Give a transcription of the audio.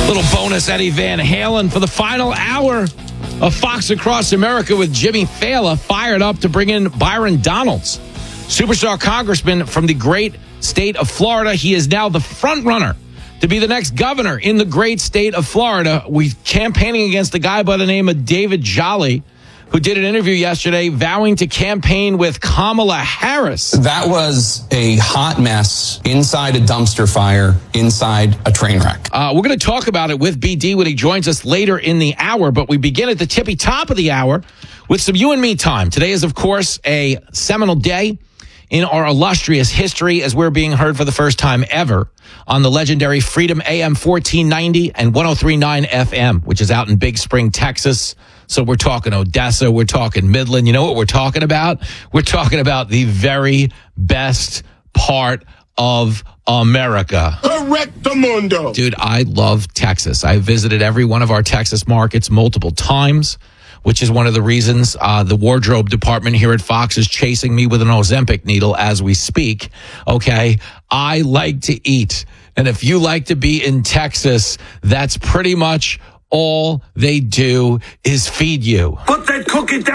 Little bonus Eddie Van Halen for the final hour of Fox Across America with Jimmy Fallon fired up to bring in Byron Donalds, superstar congressman from the great state of Florida. He is now the front runner to be the next governor in the great state of Florida. We're campaigning against a guy by the name of David Jolly, who did an interview yesterday vowing to campaign with Kamala Harris. That was a hot mess inside a dumpster fire, inside a train wreck. We're going to talk about it with BD when he joins us later in the hour, but we begin at the tippy top of the hour with some you and me time. Today is, of course, a seminal day in our illustrious history as we're being heard for the first time ever on the legendary Freedom AM 1490 and 103.9 FM, which is out in Big Spring, Texas. So we're talking Odessa, we're talking Midland. You know what we're talking about? We're talking about the very best part of America. Correctamundo. Dude, I love Texas. I visited every one of our Texas markets multiple times, which is one of the reasons the wardrobe department here at Fox is chasing me with an Ozempic needle as we speak. Okay, I like to eat. And if you like to be in Texas, that's pretty much all they do is feed you. Put that cookie down.